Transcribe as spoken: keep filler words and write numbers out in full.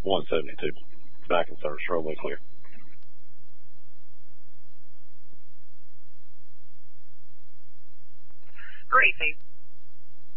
one seventy-two. Back in service, roadway clear. Great, thanks.